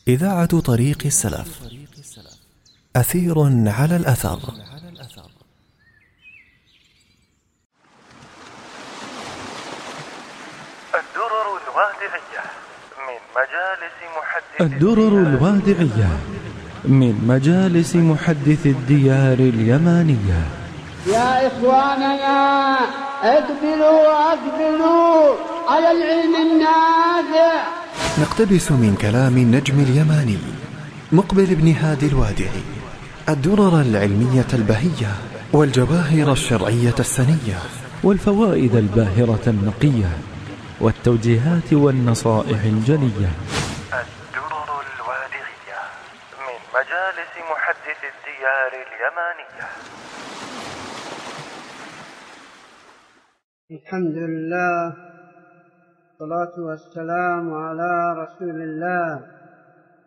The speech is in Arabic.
إذاعة طريق السلف. أثير على الأثر. الدرر الوادعية من مجالس محدث الديار اليمانية. يا إخواننا أقبلوا على العلم النافع. نقتبس من كلام النجم اليماني مقبل بن هادي الوادعي الدرر العلمية البهية والجواهر الشرعية السنية والفوائد الباهرة النقية والتوجيهات والنصائح الجلية. الدرر الوادعية من مجالس محدث الديار اليمانية. الحمد لله، والصلاة والسلام على رسول الله